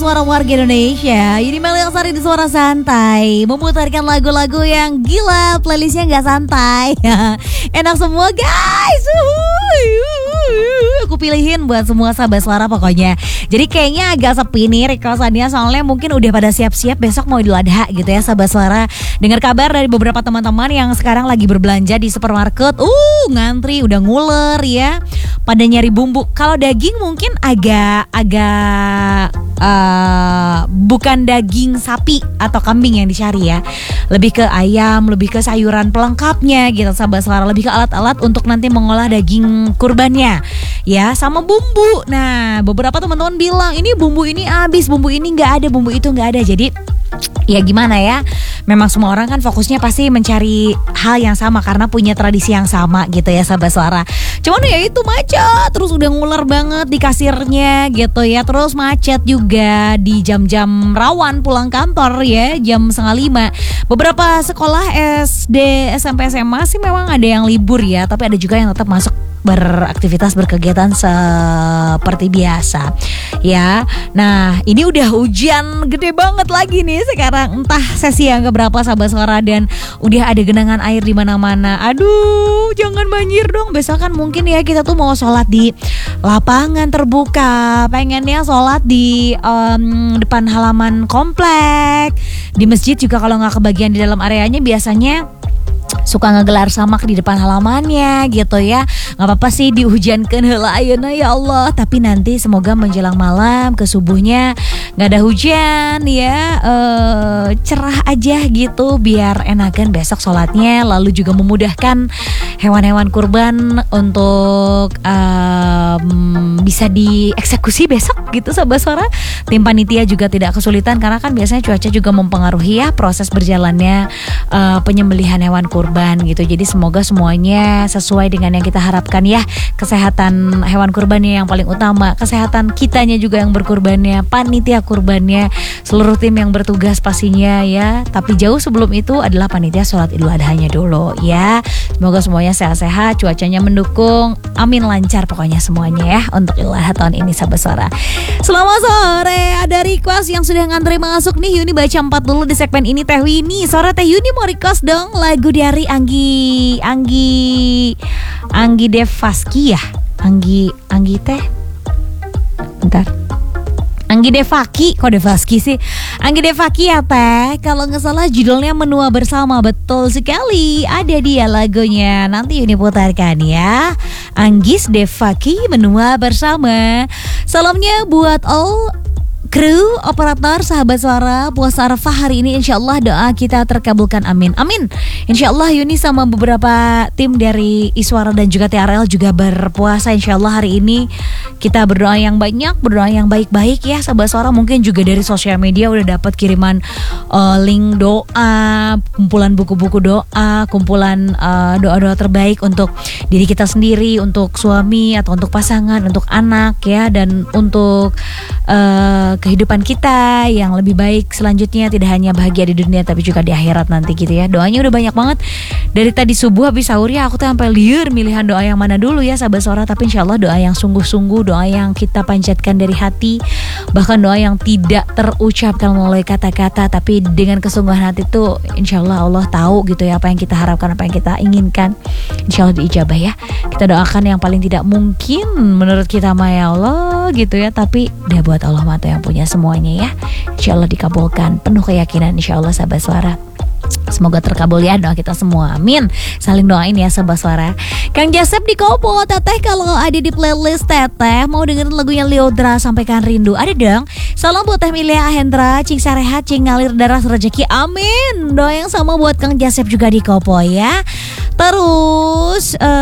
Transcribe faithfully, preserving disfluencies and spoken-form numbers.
Suara warga Indonesia, ini Melia Sari di Suara Santai, memutarkan lagu-lagu yang gila, playlistnya gak santai. Enak semua guys. Aku pilihin buat semua sahabat suara pokoknya. Jadi kayaknya agak sepi nih requestannya, soalnya mungkin udah pada siap-siap besok mau Idul Adha gitu ya sahabat suara. Dengar kabar dari beberapa teman-teman yang sekarang lagi berbelanja di supermarket, uh ngantri udah nguler ya, pada nyari bumbu. Kalau daging mungkin agak agak uh, bukan daging sapi atau kambing yang dicari ya, lebih ke ayam, lebih ke sayuran pelengkapnya gitu sahabat suara, lebih ke alat-alat untuk nanti mengolah daging kurbannya ya, sama bumbu. Nah beberapa teman-teman bilang ini bumbu ini habis, bumbu ini nggak ada, bumbu itu nggak ada. Jadi ya gimana ya, memang semua orang kan fokusnya pasti mencari hal yang sama karena punya tradisi yang sama gitu ya sahabat suara. Cuman ya itu macet, terus udah nguler banget di kasirnya gitu ya. Terus macet juga di jam-jam rawan pulang kantor ya, jam setengah lima. Beberapa sekolah S D, S M P, S M A sih memang ada yang libur ya, tapi ada juga yang tetap masuk beraktivitas, berkegiatan seperti biasa ya. Nah ini udah hujan gede banget lagi nih sekarang, entah sesi yang keberapa sahabat suara, dan udah ada genangan air di mana-mana. Aduh jangan banjir dong, besok kan mungkin ya kita tuh mau sholat di lapangan terbuka, pengennya sholat di um, depan halaman komplek, di masjid juga kalau nggak kebagian di dalam areanya biasanya suka ngegelar samak di depan halamannya gitu ya. Gak apa-apa sih dihujankan heula ayeuna ya Allah, tapi nanti semoga menjelang malam ke subuhnya gak ada hujan ya, e, cerah aja gitu biar enakan besok sholatnya, lalu juga memudahkan hewan-hewan kurban untuk um, bisa dieksekusi besok gitu sahabat suara. Tim panitia juga tidak kesulitan karena kan biasanya cuaca juga mempengaruhi ya proses berjalannya uh, penyembelihan hewan kurban gitu. Jadi semoga semuanya sesuai dengan yang kita harapkan ya. Kesehatan hewan kurbannya yang paling utama, kesehatan kitanya juga yang berkurbannya, panitia kurbannya, seluruh tim yang bertugas pastinya ya. Tapi jauh sebelum itu adalah panitia sholat Idul Adhanya dulu ya. Semoga semuanya sehat-sehat, cuacanya mendukung, amin lancar pokoknya semuanya ya untuk Idul Adha tahun ini sahabat suara. Selamat sore, ada request yang sudah ngantri masuk nih. Yuni baca empat dulu di segmen ini. Teh Wini, sore Teh Yuni mau request dong lagu dari Anggi Anggi Anggi Devaski ya, Anggi Anggi Teh bentar Anggi Devaki, kok Devaski sih? Anggi Devaki ya teh, kalau nggak salah judulnya Menua Bersama. Betul sekali, ada dia lagunya. Nanti Yuni putarkan ya. Anggis Devaki, Menua Bersama. Salamnya buat all kru, operator, sahabat suara, puasa Arafah hari ini insya Allah doa kita terkabulkan, amin amin. Insya Allah Yuni sama beberapa tim dari Iswara dan juga T R L juga berpuasa insya Allah hari ini. Kita berdoa yang banyak, berdoa yang baik-baik ya sahabat suara. Mungkin juga dari sosial media udah dapat kiriman uh, link doa, kumpulan buku-buku doa, kumpulan uh, doa-doa terbaik untuk diri kita sendiri, untuk suami atau untuk pasangan, untuk anak ya, dan untuk uh, kehidupan kita yang lebih baik selanjutnya, tidak hanya bahagia di dunia tapi juga di akhirat nanti gitu ya. Doanya udah banyak banget dari tadi subuh habis sahur ya, aku tuh sampai liur milihan doa yang mana dulu ya sahabat suara. Tapi insya Allah doa yang sungguh-sungguh, doa yang kita panjatkan dari hati, bahkan doa yang tidak terucapkan melalui kata-kata tapi dengan kesungguhan hati tuh insya Allah Allah tahu gitu ya apa yang kita harapkan, apa yang kita inginkan, insya Allah diijabah ya. Kita doakan yang paling tidak mungkin menurut kita mah ya Allah gitu ya, tapi udah buat Allah mah yang punya semuanya ya. Insya Allah dikabulkan, penuh keyakinan insya Allah sahabat suara. Semoga terkabul ya doa kita semua, amin. Saling doain ya sahabat suara. Kang Jasep di Kopo, Teteh kalau ada di playlist Teteh mau dengerin lagunya Liodra Sampaikan Rindu, ada dong. Salam buat Teh Milia Ahendra, Cing Sarehat, Cing ngalir darah rezeki, amin. Doa yang sama buat Kang Jasep juga di Kopo ya. Terus uh,